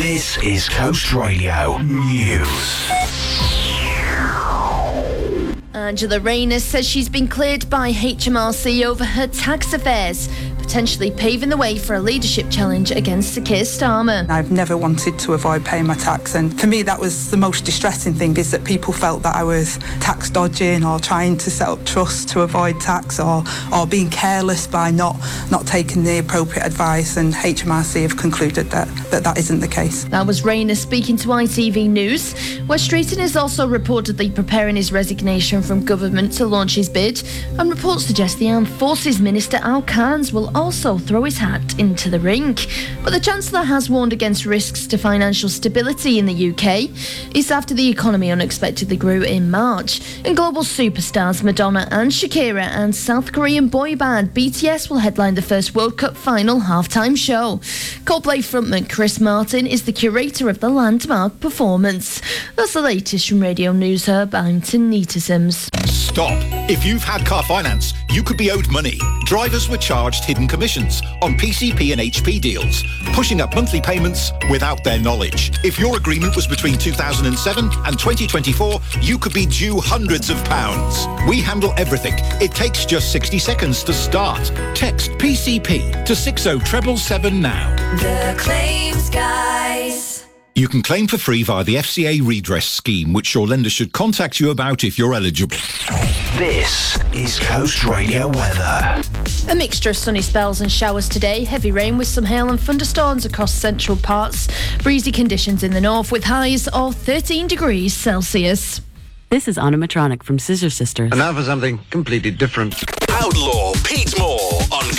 This is Coast Radio News. Angela Rayner says she's been cleared by HMRC over her tax affairs, potentially paving the way for a leadership challenge against Sir Keir Starmer. I've never wanted to avoid paying my tax, and for me that was the most distressing thing, is that people felt that I was tax dodging or trying to set up trusts to avoid tax, or being careless by not taking the appropriate advice, and HMRC have concluded that isn't the case. That was Rayner speaking to ITV News. Wes Drayton is also reportedly preparing his resignation from government to launch his bid, and reports suggest the Armed Forces Minister Al Khans will also throw his hat into the ring. But the Chancellor has warned against risks to financial stability in the UK. It's after the economy unexpectedly grew in March, and global superstars Madonna and Shakira and South Korean boy band BTS will headline the first World Cup final halftime show. Coldplay frontman Chris Martin is the curator of the landmark performance. That's the latest from Radio News Hub. I'm Tanita Sims. Stop. If you've had car finance, you could be owed money. Drivers were charged hidden commissions on PCP and HP deals, pushing up monthly payments without their knowledge. If your agreement was between 2007 and 2024, you could be due hundreds of pounds. We handle everything. It takes just 60 seconds to start. Text PCP to 60777 now. The Claims Guys. You can claim for free via the FCA redress scheme, which your lender should contact you about if you're eligible. This is Coast Radio weather. A mixture of sunny spells and showers today. Heavy rain with some hail and thunderstorms across central parts. Breezy conditions in the north with highs of 13 degrees Celsius. This is Anna Matronic from Scissor Sisters. And now for something completely different. Outlaw Pete Moore on